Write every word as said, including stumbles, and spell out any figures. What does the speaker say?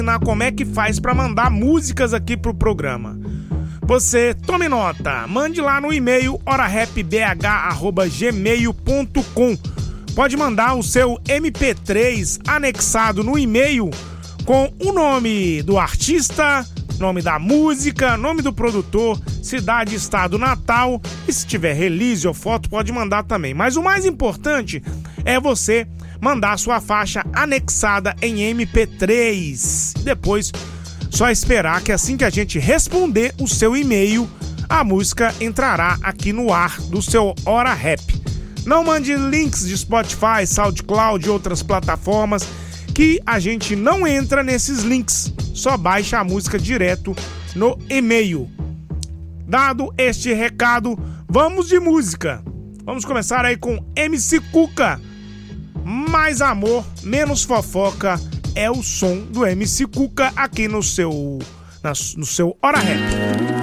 como é que faz para mandar músicas aqui pro programa. Você tome nota, mande lá no e-mail hora rap b h arroba gmail ponto com. Pode mandar o seu M P três anexado no e-mail com o nome do artista, nome da música, nome do produtor, cidade, estado, Natal, e se tiver release ou foto pode mandar também. Mas o mais importante é você mandar sua faixa anexada em M P três. Depois, só esperar que assim que a gente responder o seu e-mail, a música entrará aqui no ar do seu Hora Rap. Não mande links de Spotify, SoundCloud e outras plataformas, que a gente não entra nesses links. Só baixa a música direto no e-mail. Dado este recado, vamos de música. Vamos começar aí com M C Cuca. Mais amor, menos fofoca é o som do M C Cuca aqui no seu, na, no seu Hora Rap.